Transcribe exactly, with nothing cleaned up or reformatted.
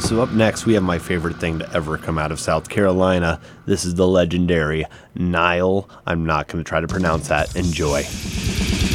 So up next, we have my favorite thing to ever come out of South Carolina. This is the legendary Nile. I'm not going to try to pronounce that. Enjoy.